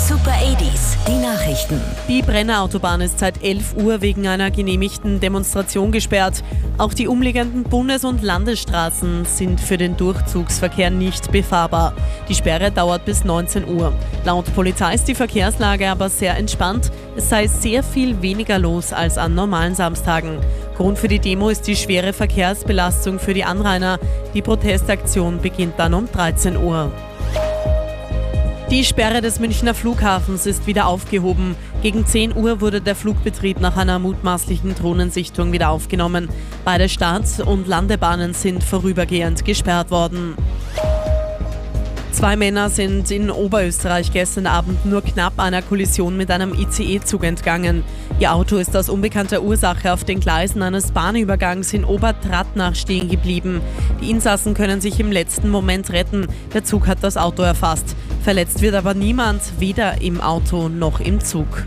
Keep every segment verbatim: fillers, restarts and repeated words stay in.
Super achtziger, die Nachrichten. Die Brenner Autobahn ist seit elf Uhr wegen einer genehmigten Demonstration gesperrt. Auch die umliegenden Bundes- und Landesstraßen sind für den Durchzugsverkehr nicht befahrbar. Die Sperre dauert bis neunzehn Uhr. Laut Polizei ist die Verkehrslage aber sehr entspannt. Es sei sehr viel weniger los als an normalen Samstagen. Grund für die Demo ist die schwere Verkehrsbelastung für die Anrainer. Die Protestaktion beginnt dann um dreizehn Uhr. Die Sperre des Münchner Flughafens ist wieder aufgehoben. Gegen zehn Uhr wurde der Flugbetrieb nach einer mutmaßlichen Drohnensichtung wieder aufgenommen. Beide Start- und Landebahnen sind vorübergehend gesperrt worden. Zwei Männer sind in Oberösterreich gestern Abend nur knapp einer Kollision mit einem I C E-Zug entgangen. Ihr Auto ist aus unbekannter Ursache auf den Gleisen eines Bahnübergangs in Obertrattnach stehen geblieben. Die Insassen können sich im letzten Moment retten. Der Zug hat das Auto erfasst. Verletzt wird aber niemand, weder im Auto noch im Zug.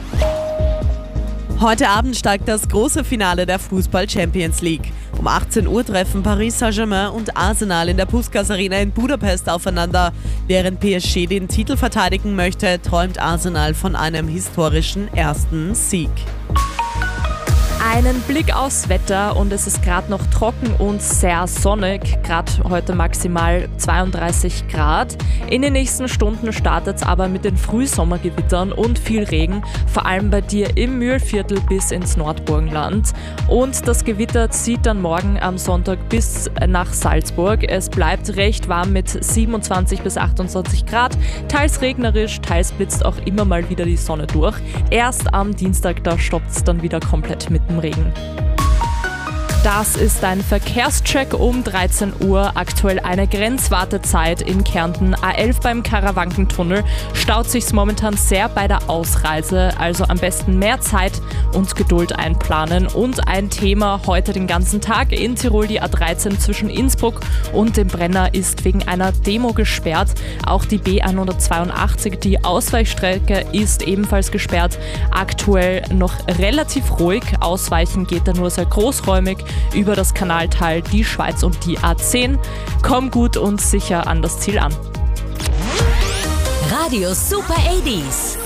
Heute Abend steigt das große Finale der Fußball-Champions League. Um achtzehn Uhr treffen Paris Saint-Germain und Arsenal in der Puskás Arena in Budapest aufeinander. Während P S G den Titel verteidigen möchte, träumt Arsenal von einem historischen ersten Sieg. Einen Blick aufs Wetter und es ist gerade noch trocken und sehr sonnig, gerade heute maximal zweiunddreißig Grad. In den nächsten Stunden startet es aber mit den Frühsommergewittern und viel Regen, vor allem bei dir im Mühlviertel bis ins Nordburgenland. Und das Gewitter zieht dann morgen am Sonntag bis nach Salzburg. Es bleibt recht warm mit siebenundzwanzig bis achtundzwanzig Grad, teils regnerisch, teils blitzt auch immer mal wieder die Sonne durch. Erst am Dienstag, da stoppt es dann wieder komplett mit dem Regen. Das ist ein Verkehrscheck um dreizehn Uhr. Aktuell eine Grenzwartezeit in Kärnten. A elf beim Karawankentunnel. Staut sich's momentan sehr bei der Ausreise. Also am besten mehr Zeit und Geduld einplanen. Und ein Thema heute den ganzen Tag in Tirol. Die A dreizehn zwischen Innsbruck und dem Brenner ist wegen einer Demo gesperrt. Auch die B hundertzweiundachtzig, die Ausweichstrecke, ist ebenfalls gesperrt. Aktuell noch relativ ruhig. Ausweichen geht da nur sehr großräumig über das Kanaltal, die Schweiz und die A zehn. Komm gut und sicher an das Ziel an. Radio Super achtziger.